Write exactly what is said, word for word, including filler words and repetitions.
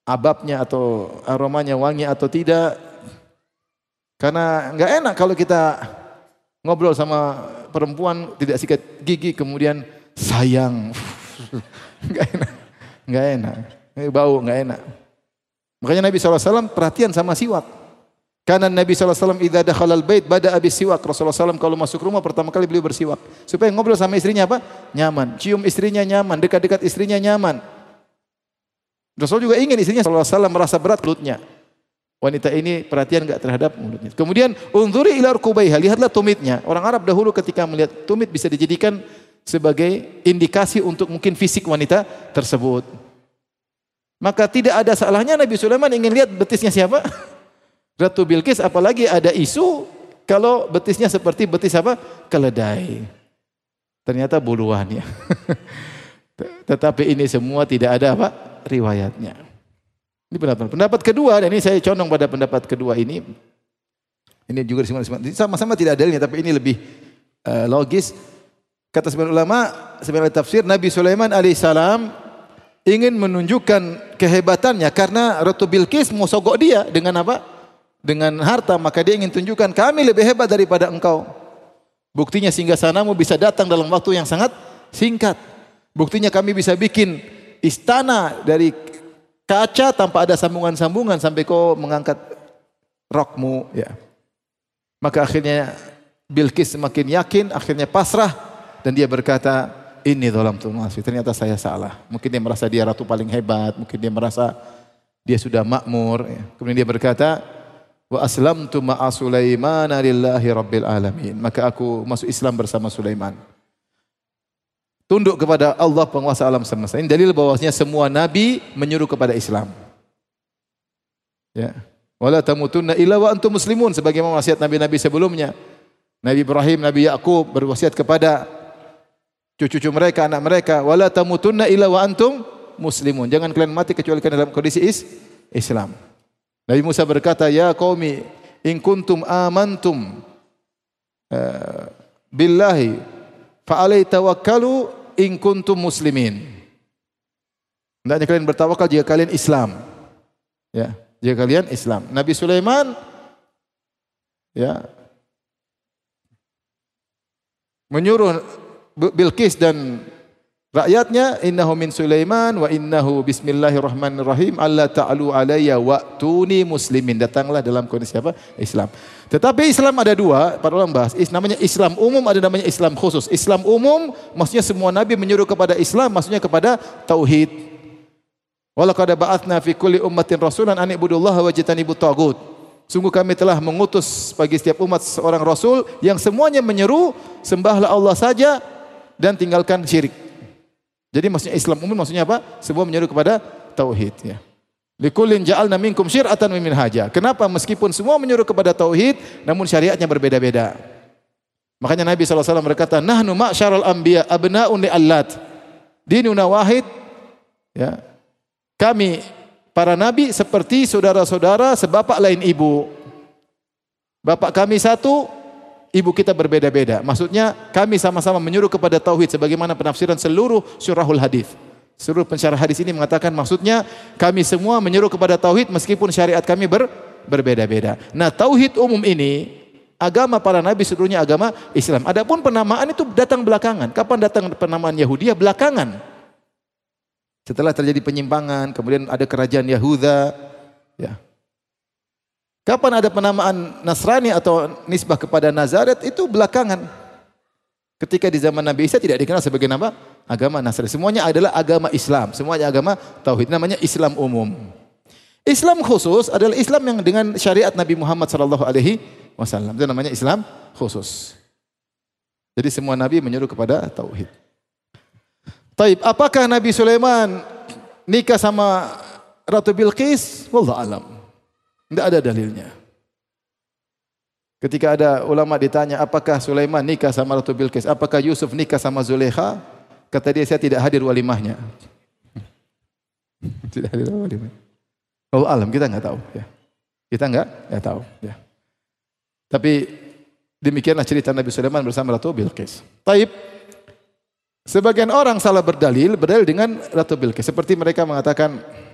ababnya atau aromanya wangi atau tidak. Karena nggak enak kalau kita ngobrol sama perempuan tidak sikat gigi kemudian sayang. Nggak enak, nggak enak. Bau nggak enak. Makanya Nabi shallallahu alaihi wasallam perhatian sama siwak. Karena Nabi shallallahu alaihi wasallam idza dakhala al-bait bada abis siwak. Rasulullah shallallahu alaihi wasallam kalau masuk rumah pertama kali beliau bersiwak supaya ngobrol sama istrinya apa? Nyaman. Cium istrinya nyaman, dekat-dekat istrinya nyaman. Rasul juga ingin istrinya shallallahu alaihi wasallam merasa berat mulutnya. Wanita ini perhatian enggak terhadap mulutnya. Kemudian unzuri ila rukubaiha, lihatlah tumitnya. Orang Arab dahulu ketika melihat tumit bisa dijadikan sebagai indikasi untuk mungkin fisik wanita tersebut. Maka tidak ada salahnya Nabi Sulaiman ingin lihat betisnya siapa? Ratu Bilqis, apalagi ada isu kalau betisnya seperti betis apa? Keledai. Ternyata buluannya. Tetapi ini semua tidak ada apa? Riwayatnya. Ini pendapat. Pendapat kedua, dan ini saya condong pada pendapat kedua ini. Ini juga sama-sama tidak ada dalilnya, tapi ini lebih uh, logis. Kata sebagian ulama, sebagian tafsir, Nabi Sulaiman alaihissalam ingin menunjukkan kehebatannya karena Ratu Bilqis mau sogok dia dengan apa? Dengan harta, maka dia ingin tunjukkan kami lebih hebat daripada engkau. Buktinya singgasanamu bisa datang dalam waktu yang sangat singkat. Buktinya kami bisa bikin istana dari kaca tanpa ada sambungan-sambungan sampai kau mengangkat rokmu. Ya. Maka akhirnya Bilqis semakin yakin, akhirnya pasrah dan dia berkata, ini dhalamtu nafsi. Ternyata saya salah. Mungkin dia merasa dia ratu paling hebat, mungkin dia merasa dia sudah makmur. Ya. Kemudian dia berkata, wa aslamtu ma'a Sulaiman lillahi rabbil alamin. Maka aku masuk Islam bersama Sulaiman. Tunduk kepada Allah penguasa alam semesta. Ini dalil bahwasanya semua nabi menyuruh kepada Islam. Ya. Wala tamutunna illa wa antum muslimun, sebagaimana wasiat nabi-nabi sebelumnya. Nabi Ibrahim, Nabi Yakub berwasiat kepada cucu-cucu mereka, anak mereka, wala tamutunna illa wa antum muslimun. Jangan kalian mati kecuali kalian dalam kondisi is Islam. Nabi Musa berkata, ya qaumi in kuntum amantum uh, billahi fa alaihi tawakkalu in kuntum muslimin. Hendaknya kalian bertawakal jika kalian Islam. Ya, jika kalian Islam. Nabi Sulaiman ya menyuruh Bilqis dan rakyatnya, innahu min Sulaiman wa innahu bismillahirrahmanirrahim alla ta'alu alayya wa'tuni muslimin. Datanglah dalam kondisi apa? Islam. Tetapi Islam ada dua, para ulama bahas. Namanya Islam umum, ada namanya Islam khusus. Islam umum maksudnya semua nabi menyuruh kepada Islam, maksudnya kepada tauhid. Walaqad ba'atsna fi kulli ummatin rasulan an ibudullaha wajtanibut taghut. Sungguh kami telah mengutus bagi setiap umat seorang rasul yang semuanya menyeru sembahlah Allah saja dan tinggalkan syirik. Jadi maksudnya Islam umum maksudnya apa? Semua menyeru kepada tauhid, ya. Likullin ja'alna minkum syir'atan wa minhaja. Kenapa? Meskipun semua menyuruh kepada tauhid, namun syariatnya berbeda-beda. Makanya Nabi shallallahu alaihi wasallam berkata, nahnu ma'syarul anbiya abna'un li'allat. Dinuna wahid. Ya. Kami para nabi seperti saudara-saudara sebapak lain ibu. Bapak kami satu, ibu kita berbeda-beda. Maksudnya kami sama-sama menyuruh kepada tauhid sebagaimana penafsiran seluruh syurahul hadis. Seluruh pensyarah hadis ini mengatakan maksudnya kami semua menyuruh kepada tauhid meskipun syariat kami ber, berbeda-beda. Nah, tauhid umum ini agama para nabi seluruhnya agama Islam. Adapun penamaan itu datang belakangan. Kapan datang penamaan Yahudi? Belakangan. Setelah terjadi penyimpangan, kemudian ada kerajaan Yahuda, ya. Kapan ada penamaan Nasrani atau nisbah kepada Nazaret? Itu belakangan. Ketika di zaman Nabi Isa tidak dikenal sebagai nama agama Nasrani. Semuanya adalah agama Islam. Semuanya agama tauhid. Namanya Islam umum. Islam khusus adalah Islam yang dengan syariat Nabi Muhammad sallallahu alaihi wasallam. Itu namanya Islam khusus. Jadi semua Nabi menyuruh kepada tauhid. Taib, apakah Nabi Sulaiman nikah sama Ratu Bilqis? Wallahu alam. Tidak ada dalilnya. Ketika ada ulama ditanya, apakah Sulaiman nikah sama Ratu Bilqis? Apakah Yusuf nikah sama Zulekha? Kata dia, saya tidak hadir walimahnya. Tidak hadir walimahnya. Wallahu alam, kita enggak tahu. Ya. Kita enggak, enggak tahu. Ya. Tapi demikianlah cerita Nabi Sulaiman bersama Ratu Bilqis. Taib. Sebagian orang salah berdalil, berdalil dengan Ratu Bilqis. Seperti mereka mengatakan